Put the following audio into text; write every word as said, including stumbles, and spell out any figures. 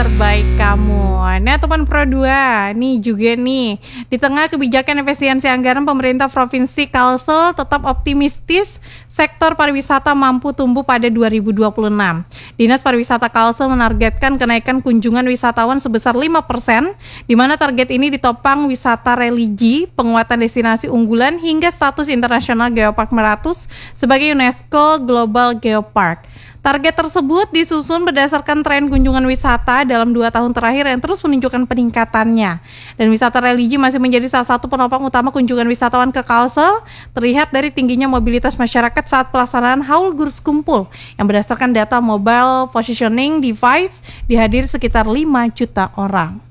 Terbaik kamu. Nah, teman Pro dua, nih juga nih, di tengah kebijakan efisiensi anggaran pemerintah Provinsi Kalsel tetap optimistis sektor pariwisata mampu tumbuh pada dua ribu dua puluh enam. Dinas Pariwisata Kalsel menargetkan kenaikan kunjungan wisatawan sebesar lima persen, di mana target ini ditopang wisata religi, penguatan destinasi unggulan hingga status internasional Geopark Meratus sebagai UNESCO Global Geopark. Target tersebut disusun berdasarkan tren kunjungan wisata dalam dua tahun terakhir yang terus menunjukkan peningkatannya. Dan wisata religi masih menjadi salah satu penopang utama kunjungan wisatawan ke Kalsel, terlihat dari tingginya mobilitas masyarakat saat pelaksanaan Haul Gurs Kumpul yang berdasarkan data Mobile Positioning Device dihadiri sekitar lima juta orang.